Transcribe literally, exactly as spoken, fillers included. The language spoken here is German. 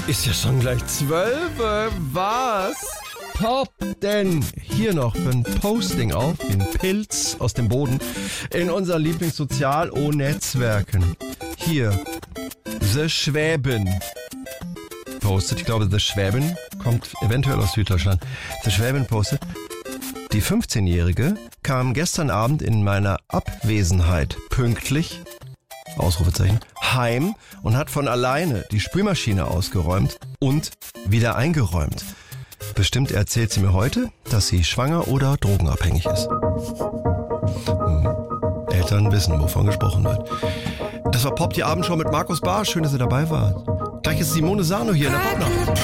Ist ja schon gleich zwölf. Was? Pop denn hier noch für ein Posting auf, den Pilz aus dem Boden, in unseren Lieblingssozial-O-Netzwerken. Hier, The Schwäben postet, ich glaube The Schwäben kommt eventuell aus Süddeutschland. The Schwäben postet, die fünfzehnjährige kam gestern Abend in meiner Abwesenheit pünktlich, Ausrufezeichen, heim und hat von alleine die Spülmaschine ausgeräumt und wieder eingeräumt. Bestimmt erzählt sie mir heute, dass sie schwanger oder drogenabhängig ist. Hm. Eltern wissen, wovon gesprochen wird. Das war Pop, die Abendshow mit Markus Barsch. Schön, dass ihr dabei wart. Gleich ist Simone Sano hier in der Popnacht.